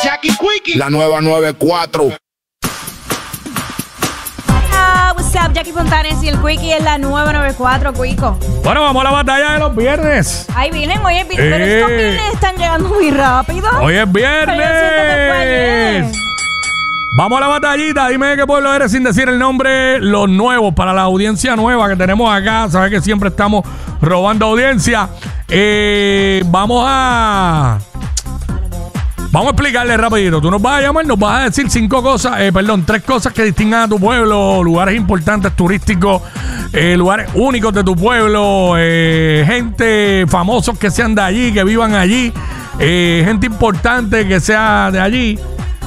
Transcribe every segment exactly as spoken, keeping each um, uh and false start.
Jackie Quickie, la nueva noventa y cuatro. Ah, what's up, Jackie Fontanes y el Quickie es la nueva noventa y cuatro, Quico. Bueno, vamos a la batalla de los viernes. Ahí vienen, hoy es viernes, pero estos Eh. viernes están llegando muy rápido. Hoy es Pero yo siento que fue ayer. viernes. Vamos a la batallita. Dime de qué pueblo eres sin decir el nombre. Los nuevos, para la audiencia nueva que tenemos acá. Sabes que siempre estamos robando audiencia. Eh, vamos a... Vamos a explicarle rapidito. Tú nos vas a llamar, nos vas a decir cinco cosas, eh, perdón, tres cosas que distingan a tu pueblo, lugares importantes turísticos, eh, lugares únicos de tu pueblo, eh, gente famosos que sean de allí, que vivan allí, eh, gente importante que sea de allí.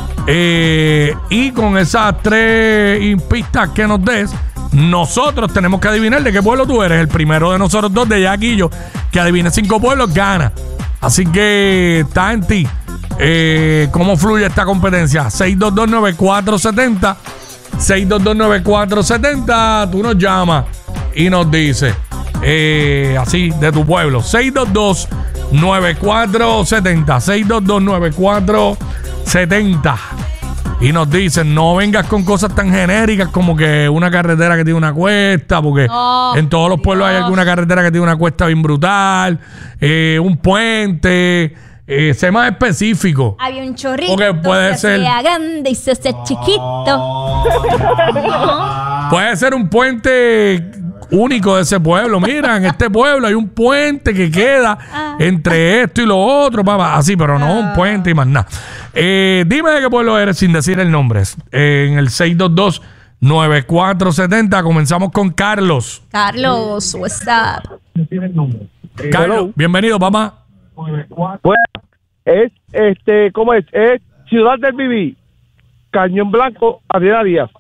Eh, y con esas tres pistas que nos des, nosotros tenemos que adivinar de qué pueblo tú eres. El primero de nosotros dos, de Jackie y yo, que adivine cinco pueblos, gana. Así que está en ti. Eh, ¿Cómo fluye esta competencia? seis dos dos nueve cuatro siete cero seis dos dos nueve cuatro siete cero. Tú nos llamas y nos dices eh, así de tu pueblo. seis dos dos nueve cuatro siete cero seis dos dos nueve cuatro siete cero. Y nos dicen, no vengas con cosas tan genéricas como que una carretera que tiene una cuesta, porque no, en todos los pueblos Dios. Hay alguna carretera que tiene una cuesta bien brutal, eh, un puente. Eh, sé más específico. Había un chorrito porque puede que ser, se hacía grande y se hace chiquito. Puede ser un puente único de ese pueblo. Mira, en este pueblo hay un puente que queda ah. entre esto y lo otro, papá. Así, pero no un puente y más nada. Eh, dime de qué pueblo eres sin decir el nombre. Eh, en el seis dos dos nueve cuatro siete cero comenzamos con Carlos. Carlos, what's up? Carlos, hello. Bienvenido, papá. Bueno, es este, ¿cómo es? Es Ciudad del Viví, Cañón Blanco, Adriana Díaz.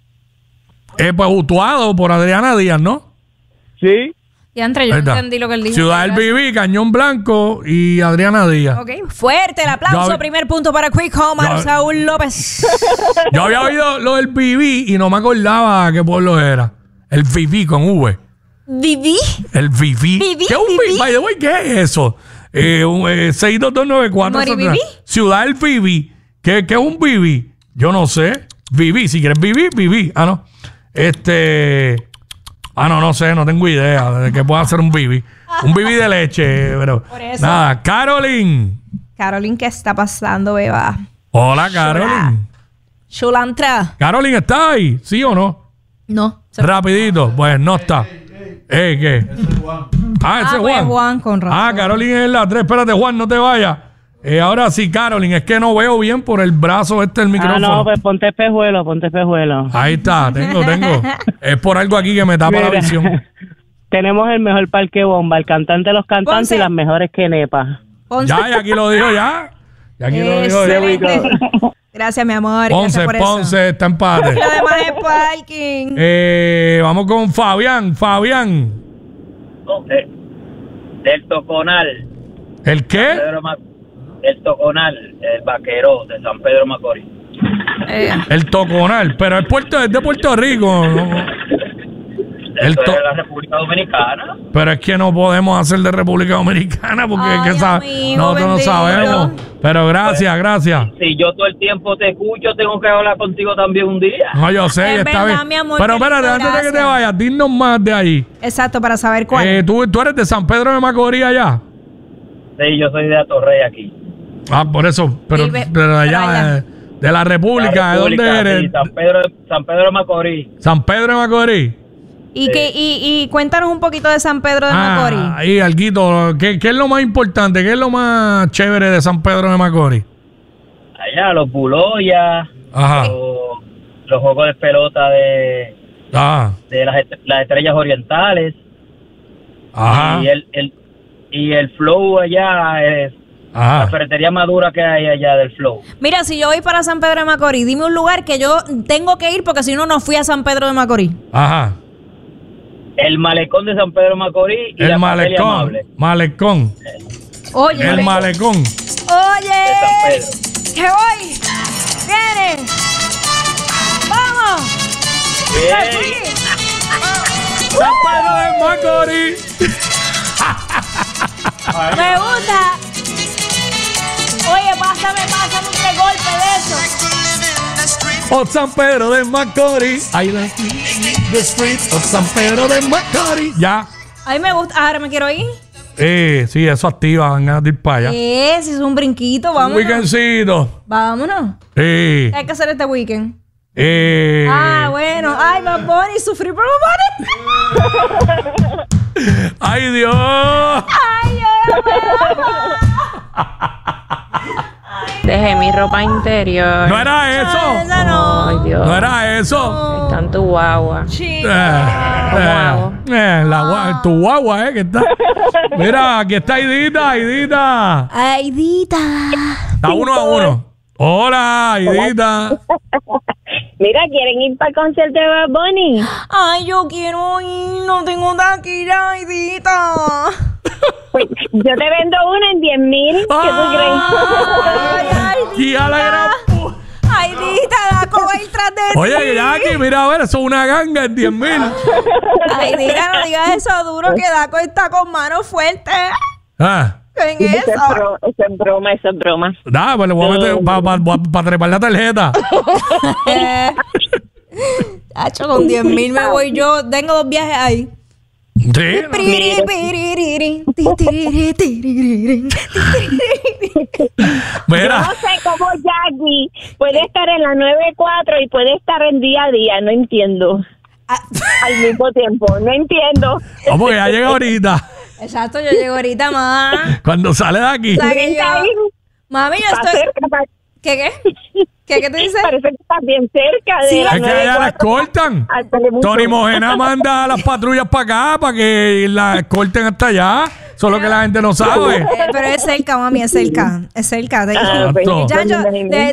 Eh, pues Utuado por Adriana Díaz, ¿no? Sí. Ya entre yo entendí lo que él dijo. Ciudad del Viví, Cañón Blanco y Adriana Díaz. Ok, fuerte el aplauso. Yo, primer punto para Quick Omar Saúl López. Yo había oído lo del Viví y no me acordaba qué pueblo era. El Viví con V. ¿Viví? El Viví. ¿Viví? ¿Qué es un Viví? By the way, ¿qué es eso? Eh, eh, seis dos dos nueve cuatro Ciudad del Viví. ¿Qué, ¿Qué es un Viví? Yo no sé. Viví, si quieres vivir, viví. Ah, no. Este. Ah, no, no sé, no tengo idea de qué pueda hacer un Viví. Un Viví de leche, pero. Por eso. Nada, Caroline. Caroline, ¿qué está pasando, beba? Hola, Caroline. Chulantra. Caroline, ¿está ahí? ¿Sí o no? No. Rapidito, pues no está. Eh, ¿qué? Ese es Juan. Ah, ese ah, es Juan. Juan con razón. Ah, Caroline es la tres. Espérate, Juan, no te vayas. Eh, ahora sí, Caroline, es que no veo bien por el brazo este del micrófono. Ah, no, pues ponte espejuelo, ponte espejuelo. Ahí está, tengo, tengo. Es por algo aquí que me tapa Mira, la visión. Tenemos el mejor parque bomba, el cantante de los cantantes Ponce. Y las mejores quenepas. Ponce. Ya, y aquí lo dijo ya. Y aquí lo dijo ya. Gracias, mi amor. Ponce, por Ponce, está empate. Lo demás es parking. Eh, vamos con Fabián, Fabián. Oh, eh, del Toconal. ¿El qué? El Toconal, el vaquero de San Pedro Macorís. Eh. El Toconal, pero es, Puerto, es de Puerto Rico, ¿no? El to- es de la República Dominicana. Pero es que no podemos hacer de República Dominicana porque Ay, es que sa- amigo, nosotros no sabemos. Pero gracias, pues, gracias. Si yo todo el tiempo te escucho, tengo que hablar contigo también un día. No, yo sé, es está verdad, bien. Mi amor, pero espérate, antes gracias. de que te vayas, dinos más de ahí. Exacto, para saber cuál. Eh, ¿tú, ¿Tú eres de San Pedro de Macorís allá? Sí, yo soy de Atorrey aquí. Ah, por eso, pero, Vive, pero allá, allá. Eh, de la República, ¿de dónde eres? Sí, San Pedro, San Pedro de Macorís. San Pedro de Macorís. Y, sí. que, y, y cuéntanos un poquito de San Pedro de ah, Macorís. Ahí, alguito, ¿qué, ¿qué es lo más importante? ¿Qué es lo más chévere de San Pedro de Macorís? Allá, los buloyas, los, los juegos de pelota de, ah. de las, las estrellas orientales. Ajá. Y el, el, y el flow allá es Ajá. la ferretería más dura que hay allá del flow. Mira, si yo voy para San Pedro de Macorís, dime un lugar que yo tengo que ir porque si no, no fui a San Pedro de Macorís. Ajá. El malecón de San Pedro de Macorís y el la malecón, amable. Malecón. Oye, el malecón. Oye, que voy. Viene. Vamos. Bien. San Pedro de Macorís. Me gusta. Oye, pásame, pásame un tres golpes. of San Pedro de Macorís. I love the streets of San Pedro de Macorís. Ya. A mí me gusta. Ahora me quiero ir. Eh, sí, eso activa. Van a ir para allá. Eh, si es un brinquito, vámonos. Un weekendcito. Vámonos. Eh. Hay que hacer este weekend. Eh. Ah, bueno. Ay, Bad Bunny, sufrí por Bad Bunny. Ay, Dios. Ay, yo Dejé mi ropa interior. No era eso. no. Esa no. Ay, Dios. No era eso. Está en tu guagua. Chica. ¿Cómo Eh, hago? eh, la gua- tu guagua, eh, que está. Mira, aquí está Aidita, Aidita. Aidita. Está uno a uno. Hola, Aidita. Mira, ¿quieren ir para el concierto de Bad Bunny? Ay, yo quiero ir. No tengo taquilla, Aidita. Pues yo te vendo una en diez mil. ¿Qué tú Ay, crees? Y a la gran pu- Aidita, la coba ir tras de ti. Oye, Jackie, mira, a ver, eso es una ganga en diez mil. Aidita, no digas eso duro, que Daco está con mano fuerte. Ah. En Eso es, eso. bro- eso es broma, eso es broma. Nada, pues le voy a meter para pa, pa, pa trepar la tarjeta. Eh, Hacho, con diez mil me voy yo. Tengo dos viajes ahí. Sí. Piriri, piriri, tiriri, tiriri. Mira. No sé cómo Jackie puede estar en la nueve cuatro y puede estar en día a día, no entiendo. Ah, Al mismo tiempo, no entiendo. Vamos, que ya llega ahorita. exacto, yo llego ahorita más. Cuando sale de aquí. O sea, que yo- Mami, yo Está estoy. cerca, pa- ¿Qué qué? ¿Qué qué te dices? Parece que está bien cerca de Sí, la Es que nueve allá la cuatro escoltan. al Telemundo. Tony Mojena manda a las patrullas para acá para que la escolten hasta allá. Eso es lo que la gente no sabe. Eh, pero es cerca, mami, es cerca. Es cerca. Te Ah, pues, Exacto. Chacho, me imaginé. de-